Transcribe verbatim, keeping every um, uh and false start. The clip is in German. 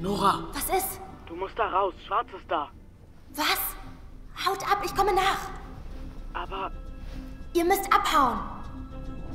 Nora! Was ist? Du musst da raus. Schwarz ist da. Was? Haut ab, ich komme nach. Aber... Ihr müsst abhauen.